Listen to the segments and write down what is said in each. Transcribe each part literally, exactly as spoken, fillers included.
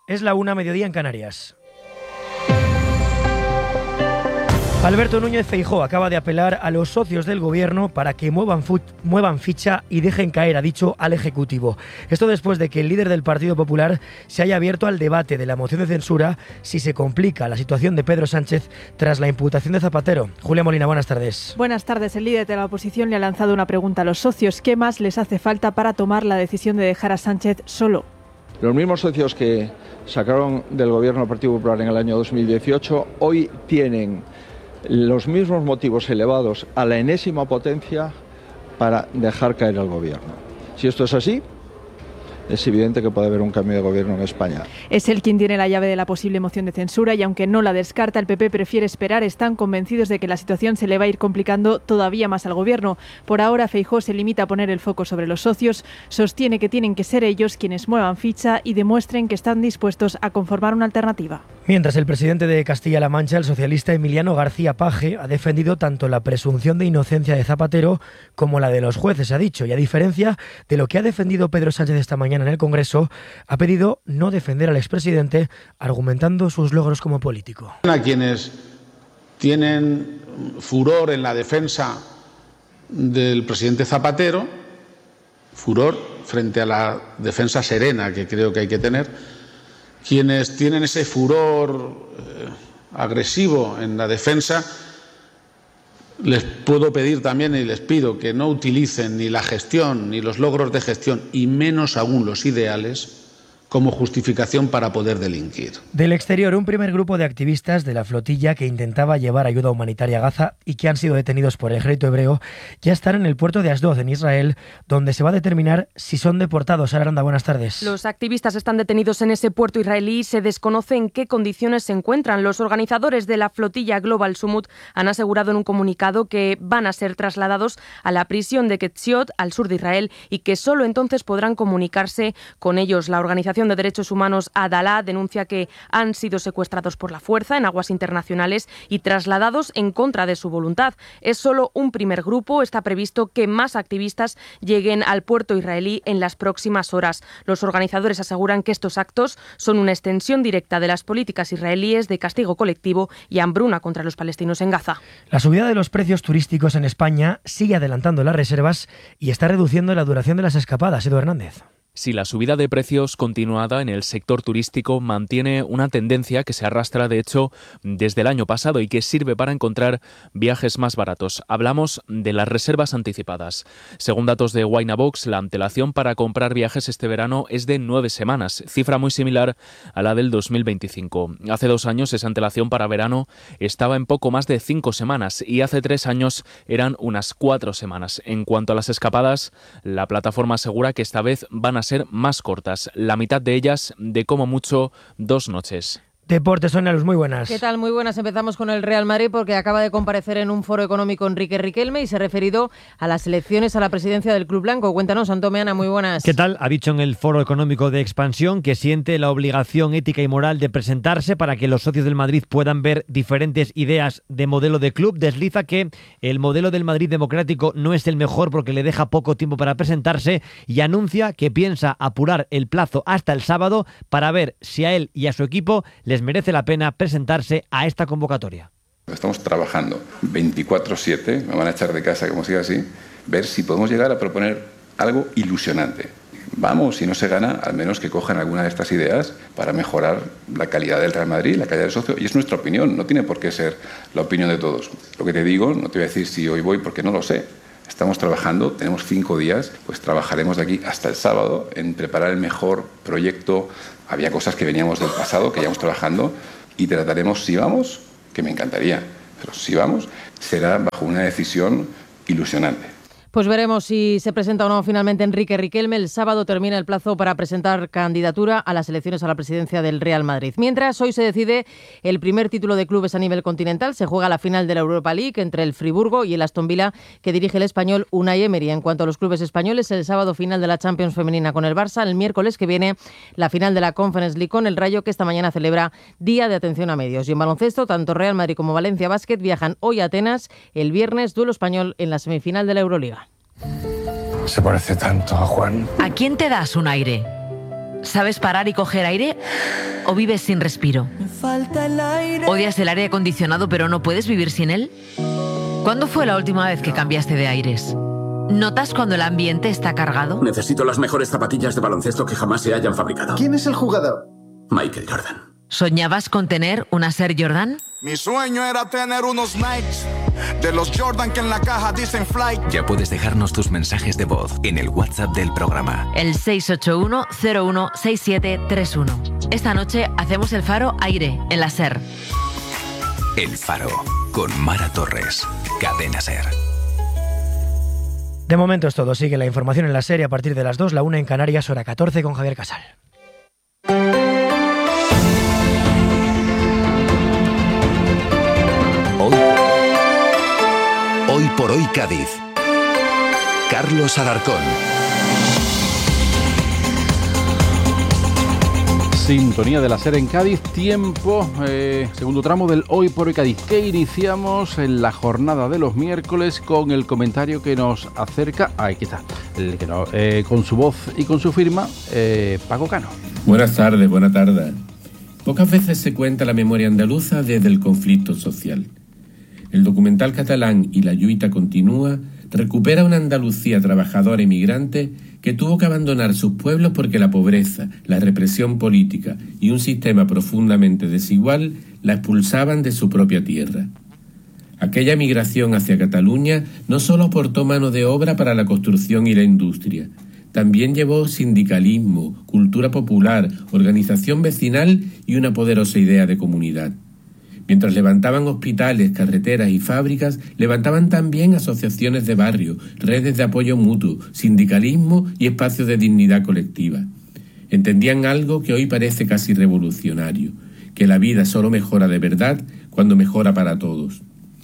Es la una, mediodía en Canarias. Alberto Núñez Feijóo acaba de apelar a los socios del gobierno para que muevan, fu- muevan ficha y dejen caer, ha dicho, al Ejecutivo. Esto después de que el líder del Partido Popular se haya abierto al debate de la moción de censura si se complica la situación de Pedro Sánchez tras la imputación de Zapatero. Julia Molina, buenas tardes. Buenas tardes. El líder de la oposición le ha lanzado una pregunta a los socios. ¿Qué más les hace falta para tomar la decisión de dejar a Sánchez solo? Los mismos socios que sacaron del gobierno al Partido Popular en el año dos mil dieciocho hoy tienen los mismos motivos elevados a la enésima potencia para dejar caer al gobierno. Si esto es así, es evidente que puede haber un cambio de gobierno en España. Es él quien tiene la llave de la posible moción de censura y aunque no la descarta, el P P prefiere esperar. Están convencidos de que la situación se le va a ir complicando todavía más al gobierno. Por ahora, Feijóo se limita a poner el foco sobre los socios. Sostiene que tienen que ser ellos quienes muevan ficha y demuestren que están dispuestos a conformar una alternativa. Mientras el presidente de Castilla-La Mancha, el socialista Emiliano García Paje, ha defendido tanto la presunción de inocencia de Zapatero como la de los jueces, ha dicho, y a diferencia de lo que ha defendido Pedro Sánchez esta mañana en el Congreso, ha pedido no defender al expresidente, argumentando sus logros como político. A quienes tienen furor en la defensa del presidente Zapatero, furor frente a la defensa serena que creo que hay que tener, quienes tienen ese furor eh, agresivo en la defensa, les puedo pedir también y les pido que no utilicen ni la gestión ni los logros de gestión y menos aún los ideales como justificación para poder delinquir. Del exterior, un primer grupo de activistas de la flotilla que intentaba llevar ayuda humanitaria a Gaza y que han sido detenidos por el ejército hebreo ya están en el puerto de Asdod, en Israel, donde se va a determinar si son deportados. Sara Aranda, buenas tardes. Los activistas están detenidos en ese puerto israelí y se desconoce en qué condiciones se encuentran. Los organizadores de la flotilla Global Summit han asegurado en un comunicado que van a ser trasladados a la prisión de Ketziot, al sur de Israel, y que solo entonces podrán comunicarse con ellos. La organización de derechos humanos Adalá denuncia que han sido secuestrados por la fuerza en aguas internacionales y trasladados en contra de su voluntad. Es solo un primer grupo. Está previsto que más activistas lleguen al puerto israelí en las próximas horas. Los organizadores aseguran que estos actos son una extensión directa de las políticas israelíes de castigo colectivo y hambruna contra los palestinos en Gaza. La subida de los precios turísticos en España sigue adelantando las reservas y está reduciendo la duración de las escapadas. Edu Hernández. Si la subida de precios continuada en el sector turístico mantiene una tendencia que se arrastra, de hecho, desde el año pasado y que sirve para encontrar viajes más baratos. Hablamos de las reservas anticipadas. Según datos de Winabox, la antelación para comprar viajes este verano es de nueve semanas, cifra muy similar a la del dos mil veinticinco. Hace dos años esa antelación para verano estaba en poco más de cinco semanas y hace tres años eran unas cuatro semanas. En cuanto a las escapadas, la plataforma asegura que esta vez van a ser más cortas, la mitad de ellas de como mucho dos noches. Deportes, Sonia Luz, muy buenas. ¿Qué tal? Muy buenas. Empezamos con el Real Madrid porque acaba de comparecer en un foro económico Enrique Riquelme y se ha referido a las elecciones a la presidencia del Club Blanco. Cuéntanos, Antón Meana, muy buenas. ¿Qué tal? Ha dicho en el foro económico de expansión que siente la obligación ética y moral de presentarse para que los socios del Madrid puedan ver diferentes ideas de modelo de club. Desliza que el modelo del Madrid democrático no es el mejor porque le deja poco tiempo para presentarse y anuncia que piensa apurar el plazo hasta el sábado para ver si a él y a su equipo les merece la pena presentarse a esta convocatoria. Estamos trabajando veinticuatro siete, me van a echar de casa como siga así, ver si podemos llegar a proponer algo ilusionante. Vamos, si no se gana, al menos que cojan alguna de estas ideas para mejorar la calidad del Real Madrid, la calidad del socio, y es nuestra opinión, no tiene por qué ser la opinión de todos. Lo que te digo, no te voy a decir si hoy voy porque no lo sé. Estamos trabajando, tenemos cinco días, pues trabajaremos de aquí hasta el sábado en preparar el mejor proyecto. Había cosas que veníamos del pasado, que íbamos trabajando, y trataremos, si vamos, que me encantaría, pero si vamos, será bajo una decisión ilusionante. Pues veremos si se presenta o no finalmente Enrique Riquelme. El sábado termina el plazo para presentar candidatura a las elecciones a la presidencia del Real Madrid. Mientras, hoy se decide el primer título de clubes a nivel continental. Se juega la final de la Europa League entre el Friburgo y el Aston Villa, que dirige el español Unai Emery. En cuanto a los clubes españoles, el sábado final de la Champions femenina con el Barça. El miércoles que viene la final de la Conference League con el Rayo, que esta mañana celebra Día de Atención a Medios. Y en baloncesto, tanto Real Madrid como Valencia Basket viajan hoy a Atenas. El viernes, duelo español en la semifinal de la Euroliga. Se parece tanto a Juan. ¿A quién te das un aire? ¿Sabes parar y coger aire? ¿O vives sin respiro? ¿Odias el aire acondicionado pero no puedes vivir sin él? ¿Cuándo fue la última vez que cambiaste de aires? ¿Notas cuando el ambiente está cargado? Necesito las mejores zapatillas de baloncesto que jamás se hayan fabricado. ¿Quién es el jugador? Michael Jordan. ¿Soñabas con tener una Air Jordan? Mi sueño era tener unos Nikes de los Jordan que en la caja dicen Flight. Ya puedes dejarnos tus mensajes de voz en el WhatsApp del programa. El seis ocho uno cero uno seis siete tres uno. Esta noche hacemos el Faro Aire en la SER. El Faro con Mara Torres. Cadena SER. De momento es todo. Sigue la información en la serie a partir de las dos, la una en Canarias, hora catorce con Javier Casal. Hoy, hoy por hoy Cádiz. Carlos Alarcón. Sintonía de la SER en Cádiz, tiempo, eh, segundo tramo del Hoy por Hoy Cádiz, que iniciamos en la jornada de los miércoles con el comentario que nos acerca, ah, aquí está, el que no, eh, con su voz y con su firma, eh, Paco Cano. Buenas tardes, buenas tardes. Pocas veces se cuenta la memoria andaluza desde el conflicto social. El documental catalán Y la lluita continúa recupera una Andalucía trabajadora y migrante que tuvo que abandonar sus pueblos porque la pobreza, la represión política y un sistema profundamente desigual la expulsaban de su propia tierra. Aquella migración hacia Cataluña no solo aportó mano de obra para la construcción y la industria, también llevó sindicalismo, cultura popular, organización vecinal y una poderosa idea de comunidad. Mientras levantaban hospitales, carreteras y fábricas, levantaban también asociaciones de barrio, redes de apoyo mutuo, sindicalismo y espacios de dignidad colectiva. Entendían algo que hoy parece casi revolucionario, que la vida solo mejora de verdad cuando mejora para todos.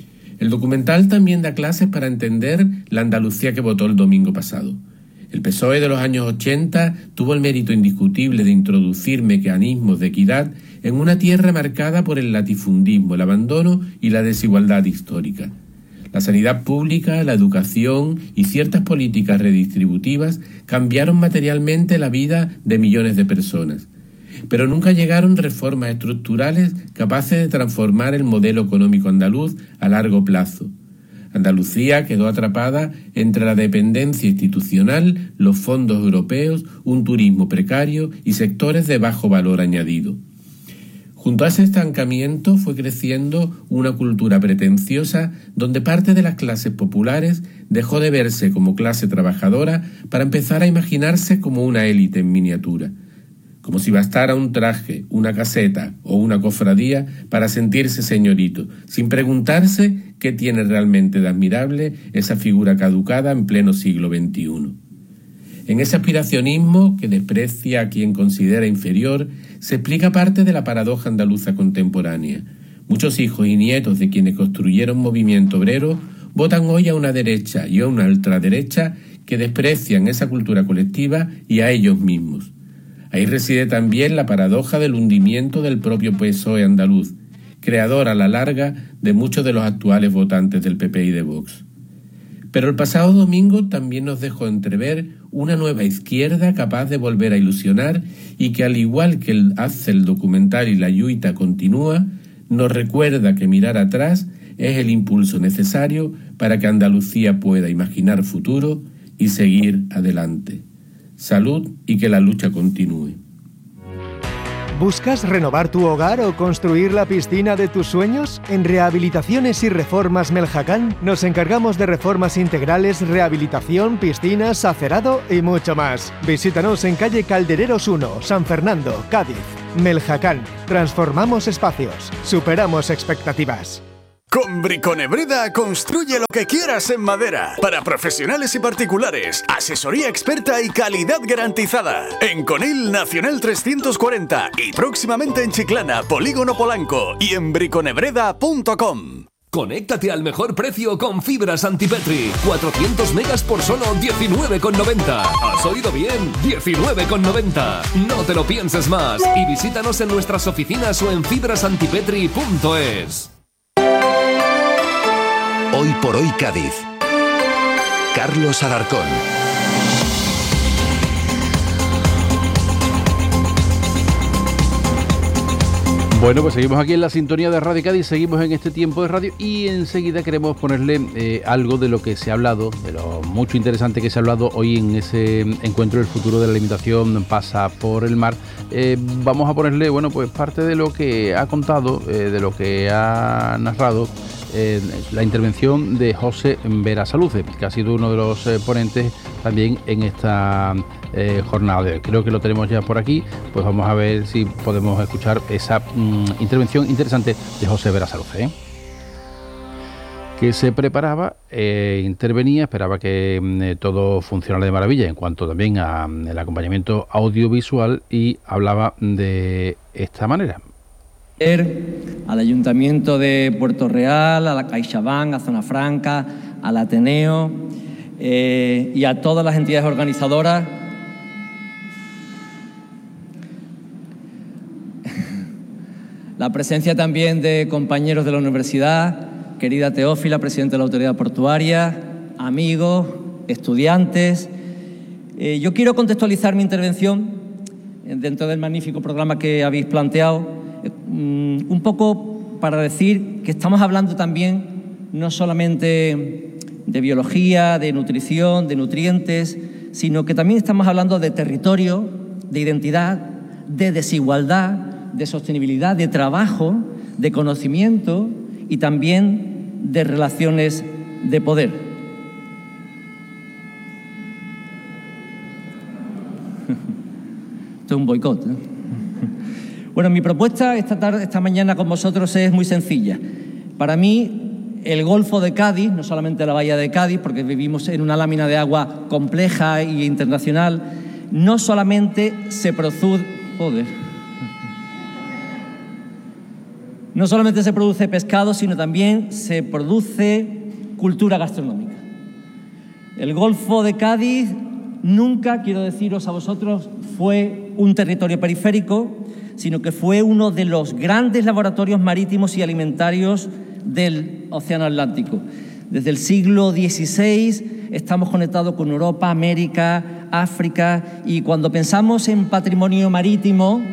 El documental también da clases para entender la Andalucía que votó el domingo pasado. El P S O E de los años ochenta tuvo el mérito indiscutible de introducir mecanismos de equidad en una tierra marcada por el latifundismo, el abandono y la desigualdad histórica. La sanidad pública, la educación y ciertas políticas redistributivas cambiaron materialmente la vida de millones de personas. Pero nunca llegaron reformas estructurales capaces de transformar el modelo económico andaluz a largo plazo. Andalucía quedó atrapada entre la dependencia institucional, los fondos europeos, un turismo precario y sectores de bajo valor añadido. Junto a ese estancamiento fue creciendo una cultura pretenciosa donde parte de las clases populares dejó de verse como clase trabajadora para empezar a imaginarse como una élite en miniatura. Como si bastara un traje, una caseta o una cofradía para sentirse señorito, sin preguntarse qué tiene realmente de admirable esa figura caducada en pleno siglo veintiuno. En ese aspiracionismo que desprecia a quien considera inferior, se explica parte de la paradoja andaluza contemporánea. Muchos hijos y nietos de quienes construyeron movimiento obrero votan hoy a una derecha y a una ultraderecha que desprecian esa cultura colectiva y a ellos mismos. Ahí reside también la paradoja del hundimiento del propio P S O E andaluz, creador a la larga de muchos de los actuales votantes del P P y de Vox. Pero el pasado domingo también nos dejó entrever una nueva izquierda capaz de volver a ilusionar y que, al igual que el, hace el documental Y la lluita continúa, nos recuerda que mirar atrás es el impulso necesario para que Andalucía pueda imaginar futuro y seguir adelante. Salud y que la lucha continúe. ¿Buscas renovar tu hogar o construir la piscina de tus sueños? En Rehabilitaciones y Reformas Meljacán nos encargamos de reformas integrales, rehabilitación, piscinas, acerado y mucho más. Visítanos en calle Caldereros uno, San Fernando, Cádiz. Meljacán. Transformamos espacios. Superamos expectativas. Con Briconebreda construye lo que quieras en madera. Para profesionales y particulares, asesoría experta y calidad garantizada. En Conil Nacional trescientos cuarenta y próximamente en Chiclana, Polígono Polanco y en briconebreda punto com. Conéctate al mejor precio con fibras Antipetri. cuatrocientos megas por solo diecinueve con noventa. ¿Has oído bien? diecinueve con noventa. No te lo pienses más y visítanos en nuestras oficinas o en fibras antipetri punto es. Hoy por hoy Cádiz. Carlos Alarcón. Bueno, pues seguimos aquí en la sintonía de Radio Cádiz, seguimos en este tiempo de radio y enseguida queremos ponerle eh, algo de lo que se ha hablado, de lo mucho interesante que se ha hablado hoy en ese encuentro. El futuro de la alimentación pasa por el mar. Eh, vamos a ponerle, bueno, pues parte de lo que ha contado, eh, de lo que ha narrado eh, la intervención de José Berasaluce, que ha sido uno de los eh, ponentes también en esta eh, jornada de hoy. Creo que lo tenemos ya por aquí, pues vamos a ver si podemos escuchar esa mm, intervención interesante de José Berasaluce, ¿eh? que se preparaba, eh, intervenía, esperaba que eh, todo funcionara de maravilla en cuanto también al acompañamiento audiovisual y hablaba de esta manera. Al Ayuntamiento de Puerto Real, a la CaixaBank, a Zona Franca, al Ateneo eh, y a todas las entidades organizadoras. La presencia también de compañeros de la universidad, querida Teófila, presidenta de la Autoridad Portuaria, amigos, estudiantes. Eh, yo quiero contextualizar mi intervención dentro del magnífico programa que habéis planteado, eh, un poco para decir que estamos hablando también no solamente de biología, de nutrición, de nutrientes, sino que también estamos hablando de territorio, de identidad, de desigualdad, de sostenibilidad, de trabajo, de conocimiento y también de relaciones de poder. Esto es un boicot, ¿eh? Bueno, mi propuesta esta tarde, esta mañana con vosotros es muy sencilla. Para mí, el Golfo de Cádiz, no solamente la bahía de Cádiz, porque vivimos en una lámina de agua compleja e internacional, no solamente se produce... Joder... No solamente se produce pescado, sino también se produce cultura gastronómica. El Golfo de Cádiz nunca, quiero deciros a vosotros, fue un territorio periférico, sino que fue uno de los grandes laboratorios marítimos y alimentarios del Océano Atlántico. Desde el siglo dieciséis estamos conectados con Europa, América, África, y cuando pensamos en patrimonio marítimo...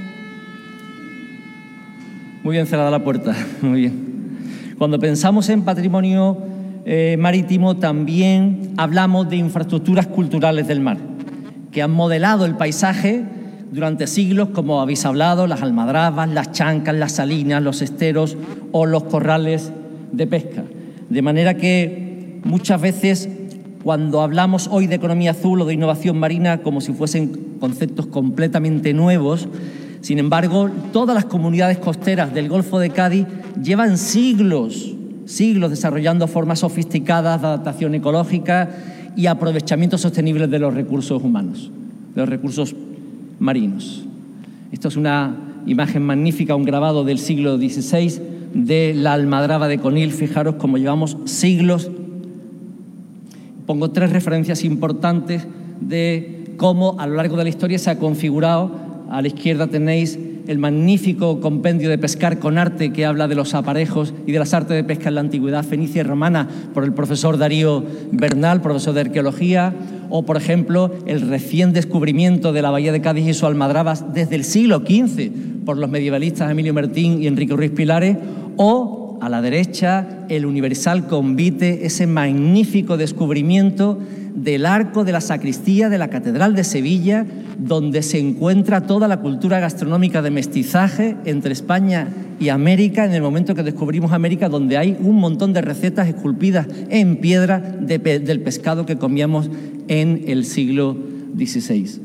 Muy bien cerrada la puerta, muy bien. Cuando pensamos en patrimonio eh, marítimo también hablamos de infraestructuras culturales del mar, que han modelado el paisaje durante siglos, como habéis hablado, las almadrabas, las chancas, las salinas, los esteros o los corrales de pesca. De manera que muchas veces cuando hablamos hoy de economía azul o de innovación marina como si fuesen conceptos completamente nuevos, sin embargo, todas las comunidades costeras del Golfo de Cádiz llevan siglos, siglos desarrollando formas sofisticadas de adaptación ecológica y aprovechamiento sostenible de los recursos humanos, de los recursos marinos. Esto es una imagen magnífica, un grabado del siglo dieciséis de la almadraba de Conil. Fijaros cómo llevamos siglos. Pongo tres referencias importantes de cómo a lo largo de la historia se ha configurado. A la izquierda tenéis el magnífico compendio de Pescar con Arte, que habla de los aparejos y de las artes de pesca en la antigüedad fenicia y romana, por el profesor Darío Bernal, profesor de arqueología, o por ejemplo el recién descubrimiento de la bahía de Cádiz y sus almadrabas desde el siglo quince por los medievalistas Emilio Mertín y Enrique Ruiz Pilares, o a la derecha el universal convite, ese magnífico descubrimiento del arco de la sacristía de la Catedral de Sevilla, donde se encuentra toda la cultura gastronómica de mestizaje entre España y América, en el momento que descubrimos América, donde hay un montón de recetas esculpidas en piedra de pe- del pescado que comíamos en el siglo dieciséis.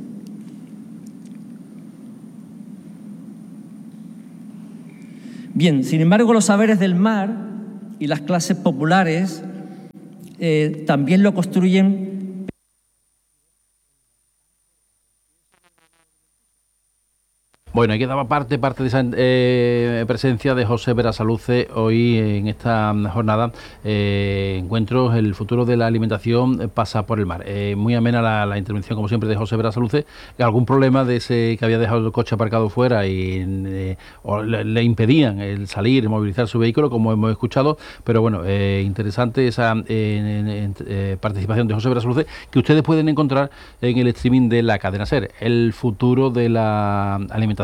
Bien, sin embargo, los saberes del mar y las clases populares eh, también lo construyen. Bueno, aquí daba parte, parte de esa eh, presencia de José Berasaluce hoy en esta jornada. Eh, encuentros, el futuro de la alimentación pasa por el mar. Eh, muy amena la, la intervención, como siempre, de José Berasaluce. Algún problema de ese que había dejado el coche aparcado fuera y eh, o le, le impedían el salir, movilizar su vehículo, como hemos escuchado. Pero bueno, eh, interesante esa eh, en, en, eh, participación de José Berasaluce, que ustedes pueden encontrar en el streaming de la cadena SER. El futuro de la alimentación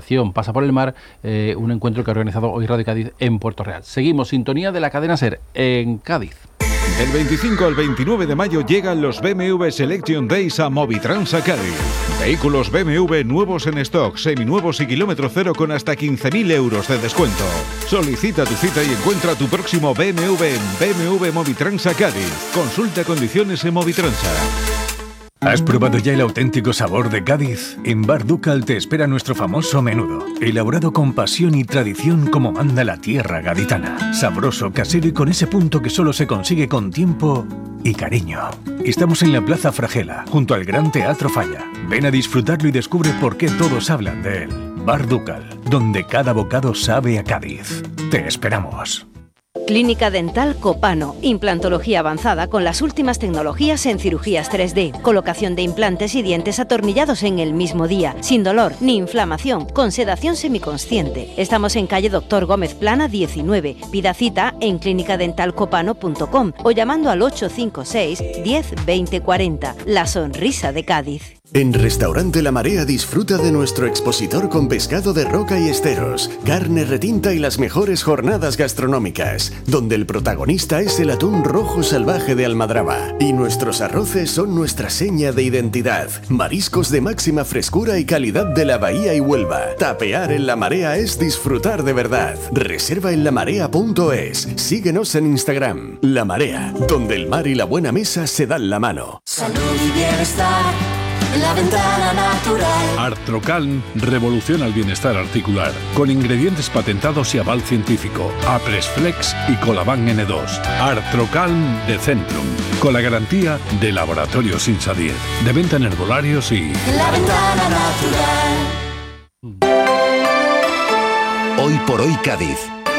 alimentación pasa por el mar, eh, un encuentro que ha organizado hoy Radio Cádiz en Puerto Real. Seguimos, sintonía de la cadena SER en Cádiz. Del veinticinco al veintinueve de mayo llegan los B M W Selection Days a Movitrans a Cádiz. Vehículos B M W nuevos en stock, seminuevos y kilómetro cero con hasta quince mil euros de descuento. Solicita tu cita y encuentra tu próximo B M W en B M W Movitrans a Cádiz. Consulta condiciones en Movitransa. ¿Has probado ya el auténtico sabor de Cádiz? En Bar Ducal te espera nuestro famoso menudo, elaborado con pasión y tradición como manda la tierra gaditana. Sabroso, casero y con ese punto que solo se consigue con tiempo y cariño. Estamos en la Plaza Fragela, junto al Gran Teatro Falla. Ven a disfrutarlo y descubre por qué todos hablan de él. Bar Ducal, donde cada bocado sabe a Cádiz. Te esperamos. Clínica Dental Copano, implantología avanzada con las últimas tecnologías en cirugías tres D, colocación de implantes y dientes atornillados en el mismo día, sin dolor ni inflamación, con sedación semiconsciente. Estamos en calle Doctor Gómez Plana diecinueve. Pida cita en clínica dental copano punto com o llamando al ocho cinco seis, diez, veinte, cuarenta. La sonrisa de Cádiz. En Restaurante La Marea disfruta de nuestro expositor con pescado de roca y esteros, carne retinta y las mejores jornadas gastronómicas, donde el protagonista es el atún rojo salvaje de Almadraba y nuestros arroces son nuestra seña de identidad. Mariscos de máxima frescura y calidad de la Bahía y Huelva. Tapear en La Marea es disfrutar de verdad. Reserva en lamarea punto es. Síguenos en Instagram. La Marea, donde el mar y la buena mesa se dan la mano. Salud y bienestar. La ventana natural. Artrocalm revoluciona el bienestar articular con ingredientes patentados y aval científico. Apresflex y Colaban N dos. Artrocalm de Centrum, con la garantía de Laboratorios Insadiet, de venta en herbolarios y... La ventana natural. Hoy por hoy Cádiz.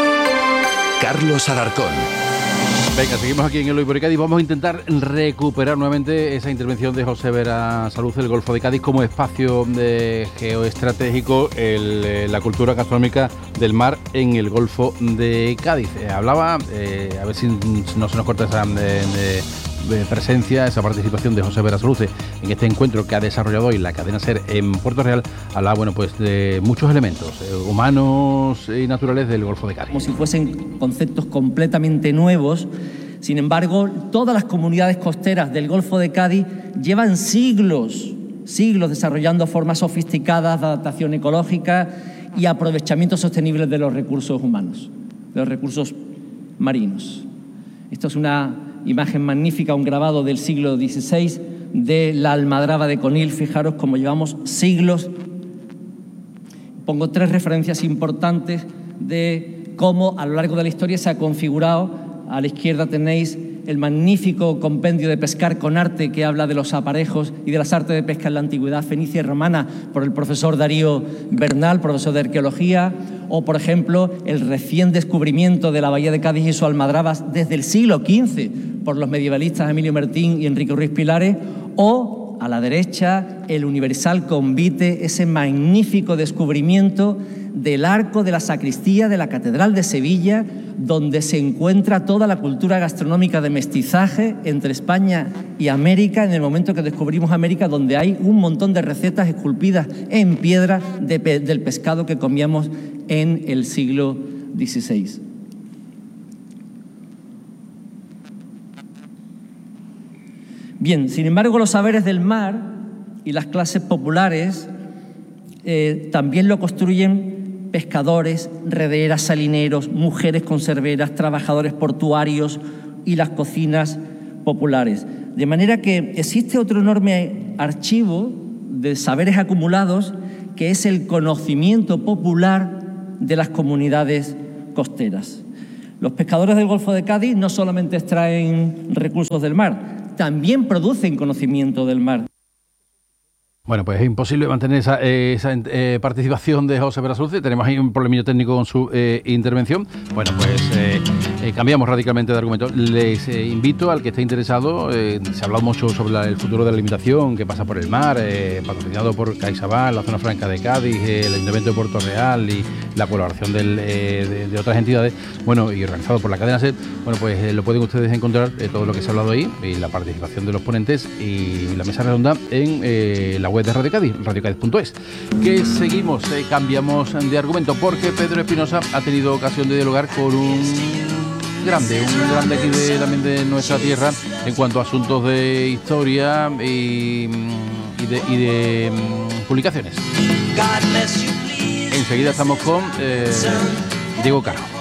Carlos Alarcón. Venga, seguimos aquí en el Hoy por Cádiz. Vamos a intentar recuperar nuevamente esa intervención de José Vera Saluz, el Golfo de Cádiz como espacio de geoestratégico, el, la cultura gastronómica del mar en el Golfo de Cádiz. Eh, hablaba, eh, a ver si no se nos corta esa de, de, de presencia, esa participación de José Vera Saluz en este encuentro que ha desarrollado hoy la cadena SER en Puerto Real. Hablaba, bueno, pues de muchos elementos eh, humanos y naturales del Golfo de Cádiz. Como si fuesen conceptos completamente nuevos. Sin embargo, todas las comunidades costeras del Golfo de Cádiz llevan siglos, siglos desarrollando formas sofisticadas de adaptación ecológica y aprovechamiento sostenible de los recursos humanos, de los recursos marinos. Esto es una imagen magnífica, un grabado del siglo dieciséis de la Almadraba de Conil. Fijaros cómo llevamos siglos. Pongo tres referencias importantes de cómo a lo largo de la historia se ha configurado. A la izquierda tenéis el magnífico compendio de Pescar con Arte, que habla de los aparejos y de las artes de pesca en la antigüedad fenicia y romana, por el profesor Darío Bernal, profesor de arqueología, o por ejemplo el recién descubrimiento de la Bahía de Cádiz y su almadrabas desde el siglo quince por los medievalistas Emilio Mertín y Enrique Ruiz Pilares, o a la derecha el universal convite, ese magnífico descubrimiento del arco de la sacristía de la Catedral de Sevilla, donde se encuentra toda la cultura gastronómica de mestizaje entre España y América, en el momento que descubrimos América, donde hay un montón de recetas esculpidas en piedra de pe- del pescado que comíamos en el siglo dieciséis. Bien, sin embargo, los saberes del mar y las clases populares eh, también lo construyen pescadores, rederas, salineros, mujeres conserveras, trabajadores portuarios y las cocinas populares. De manera que existe otro enorme archivo de saberes acumulados que es el conocimiento popular de las comunidades costeras. Los pescadores del Golfo de Cádiz no solamente extraen recursos del mar, también producen conocimiento del mar. Bueno, pues es imposible mantener esa, eh, esa eh, participación de José Vera Saluz. Tenemos ahí un problemillo técnico con su eh, intervención. Bueno, pues eh, eh, cambiamos radicalmente de argumento. Les eh, invito al que esté interesado, eh, se ha hablado mucho sobre la, el futuro de la alimentación que pasa por el mar, eh, patrocinado por CaixaBank, la Zona Franca de Cádiz, eh, el Ayuntamiento de Puerto Real y la colaboración del, eh, de, de otras entidades, bueno, y organizado por la cadena SER. Bueno, pues eh, lo pueden ustedes encontrar, eh, todo lo que se ha hablado ahí, y la participación de los ponentes y la mesa redonda en eh, la web de Radio Cádiz, radio cádiz punto es. Que seguimos, eh, cambiamos de argumento, porque Pedro Espinosa ha tenido ocasión de dialogar con un grande, un grande aquí de, también de nuestra tierra en cuanto a asuntos de historia y, y de, y de um, publicaciones. Enseguida estamos con eh, Diego Caro.